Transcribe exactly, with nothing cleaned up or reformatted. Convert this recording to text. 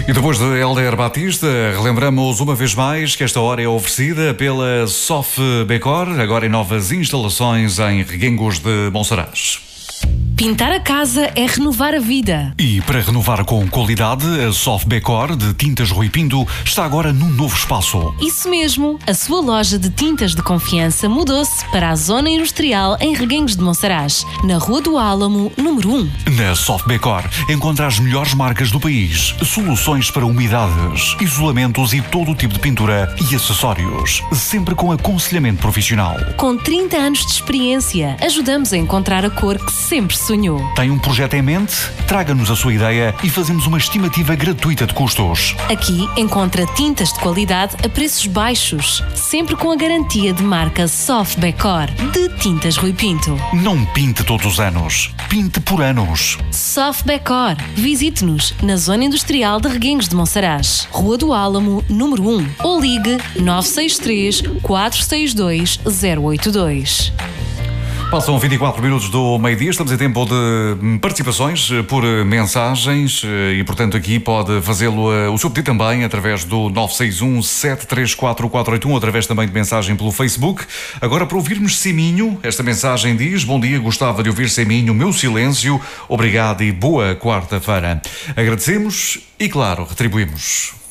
E depois de Helder Batista, relembramos uma vez mais que esta hora é oferecida pela Sof Becor, agora em novas instalações em Reguengos de Monsaraz. Pintar a casa é renovar a vida. E para renovar com qualidade, a Sof Becor de Tintas Rui Pinto está agora num novo espaço. Isso mesmo, a sua loja de tintas de confiança mudou-se para a zona industrial em Reguengos de Monsaraz, na Rua do Álamo, número um. Na Sof Becor encontra as melhores marcas do país, soluções para umidades, isolamentos e todo o tipo de pintura e acessórios, sempre com aconselhamento profissional. Com trinta anos de experiência, ajudamos a encontrar a cor que sempre sonhou. Tem um projeto em mente? Traga-nos a sua ideia e fazemos uma estimativa gratuita de custos. Aqui encontra tintas de qualidade a preços baixos, sempre com a garantia de marca Sof Becor, de Tintas Rui Pinto. Não pinte todos os anos, pinte por anos. Sof Becor. Visite-nos na Zona Industrial de Reguengos de Monsaraz, Rua do Álamo, número um, ou ligue nove seis três, quatro seis dois, zero oito dois. Passam vinte e quatro minutos do meio-dia, estamos em tempo de participações por mensagens e, portanto, aqui pode fazê-lo o seu pedido também através do nove seis um, sete três quatro, quatro oito um, ou através também de mensagem pelo Facebook. Agora, para ouvirmos Seminho, esta mensagem diz: bom dia, gostava de ouvir Seminho, meu silêncio, obrigado e boa quarta-feira. Agradecemos e, claro, retribuímos.